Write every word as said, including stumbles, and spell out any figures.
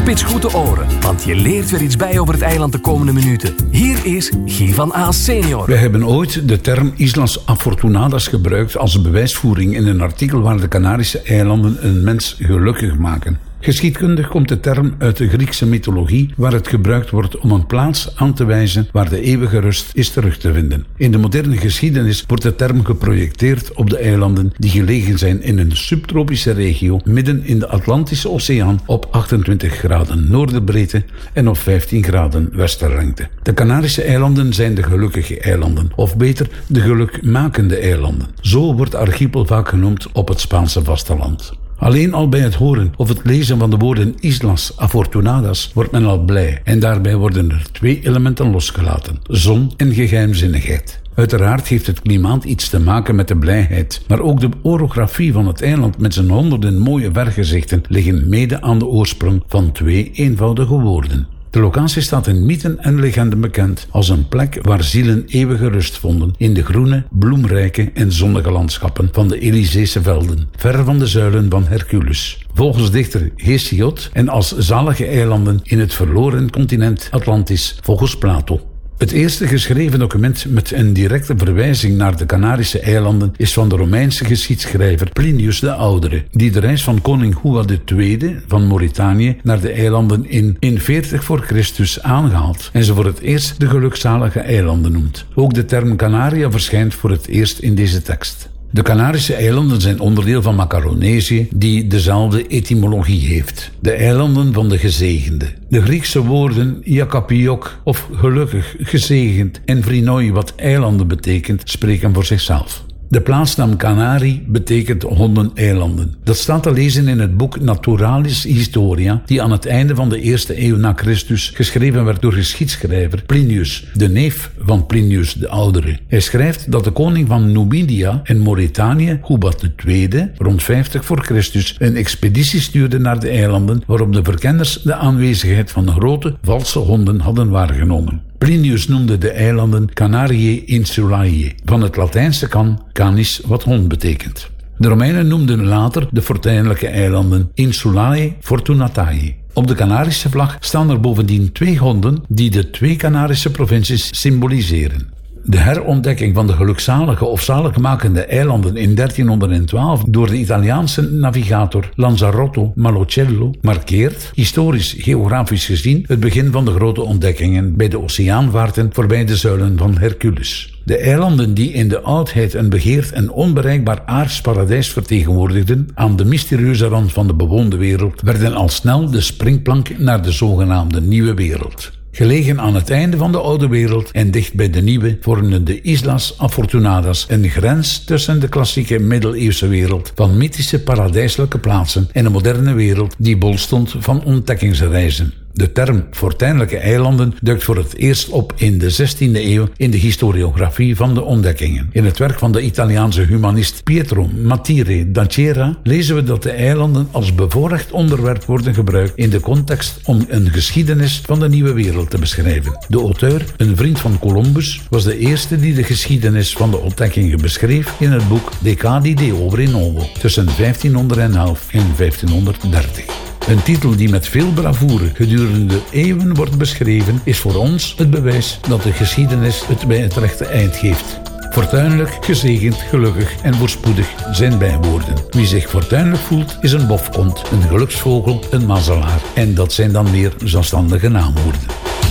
Spits goed de oren, want je leert weer iets bij over het eiland de komende minuten. Hier is Guy van Aas senior. We hebben ooit de term Islas Afortunadas gebruikt als bewijsvoering in een artikel waar de Canarische eilanden een mens gelukkig maken. Geschiedkundig komt de term uit de Griekse mythologie, waar het gebruikt wordt om een plaats aan te wijzen waar de eeuwige rust is terug te vinden. In de moderne geschiedenis wordt de term geprojecteerd op de eilanden die gelegen zijn in een subtropische regio midden in de Atlantische Oceaan op achtentwintig graden noorderbreedte en op vijftien graden westerlengte. De Canarische eilanden zijn de gelukkige eilanden, of beter de gelukmakende eilanden. Zo wordt de archipel vaak genoemd op het Spaanse vasteland. Alleen al bij het horen of het lezen van de woorden Islas Afortunadas wordt men al blij. En daarbij worden er twee elementen losgelaten: zon en geheimzinnigheid. Uiteraard heeft het klimaat iets te maken met de blijheid, maar ook de orografie van het eiland met zijn honderden mooie vergezichten liggen mede aan de oorsprong van twee eenvoudige woorden. De locatie staat in mythen en legenden bekend als een plek waar zielen eeuwige rust vonden in de groene, bloemrijke en zonnige landschappen van de Elyseese velden, ver van de zuilen van Hercules. Volgens dichter Hesiod en als zalige eilanden in het verloren continent Atlantis volgens Plato. Het eerste geschreven document met een directe verwijzing naar de Canarische eilanden is van de Romeinse geschiedschrijver Plinius de Oudere, die de reis van koning Hua de Tweede van Mauritanië naar de eilanden in, in veertig voor Christus aangehaald en ze voor het eerst de gelukzalige eilanden noemt. Ook de term Canaria verschijnt voor het eerst in deze tekst. De Canarische eilanden zijn onderdeel van Macaronesië, die dezelfde etymologie heeft. De eilanden van de gezegende. De Griekse woorden Iakapiok of gelukkig, gezegend en Vrinoi, wat eilanden betekent, spreken voor zichzelf. De plaatsnaam Canari betekent hondeneilanden. Dat staat te lezen in het boek Naturalis Historia, die aan het einde van de eerste eeuw na Christus geschreven werd door geschiedschrijver Plinius, de neef van Plinius de Oudere. Hij schrijft dat de koning van Numidia en Mauritanië, Hubbat de Tweede, rond vijftig voor Christus, een expeditie stuurde naar de eilanden, waarop de verkenners de aanwezigheid van grote, valse honden hadden waargenomen. Plinius noemde de eilanden Canariae Insulae, van het Latijnse can, canis, wat hond betekent. De Romeinen noemden later de fortuinlijke eilanden Insulae Fortunatae. Op de Canarische vlag staan er bovendien twee honden die de twee Canarische provincies symboliseren. De herontdekking van de gelukzalige of zaligmakende eilanden in dertienhonderdtwaalf door de Italiaanse navigator Lanzarotto Malocello markeert, historisch geografisch gezien, het begin van de grote ontdekkingen bij de oceaanvaarten voorbij de zuilen van Hercules. De eilanden die in de oudheid een begeerd en onbereikbaar aards paradijs vertegenwoordigden aan de mysterieuze rand van de bewoonde wereld, werden al snel de springplank naar de zogenaamde nieuwe wereld. Gelegen aan het einde van de oude wereld en dicht bij de nieuwe vormden de Islas Afortunadas een grens tussen de klassieke middeleeuwse wereld van mythische paradijselijke plaatsen en een moderne wereld die bol stond van ontdekkingsreizen. De term fortuinlijke eilanden duikt voor het eerst op in de zestiende eeuw in de historiografie van de ontdekkingen. In het werk van de Italiaanse humanist Pietro Mattire da Cera lezen we dat de eilanden als bevoorrecht onderwerp worden gebruikt in de context om een geschiedenis van de nieuwe wereld te beschrijven. De auteur, een vriend van Columbus, was de eerste die de geschiedenis van de ontdekkingen beschreef in het boek Decadi de Opere Novo tussen vijftienhonderdelf en vijftienhonderddertig. Een titel die met veel bravoure gedurende eeuwen wordt beschreven, is voor ons het bewijs dat de geschiedenis het bij het rechte eind geeft. Fortuinlijk, gezegend, gelukkig en voorspoedig zijn bijwoorden. Wie zich fortuinlijk voelt, is een bofkont, een geluksvogel, een mazelaar. En dat zijn dan weer zelfstandige naamwoorden.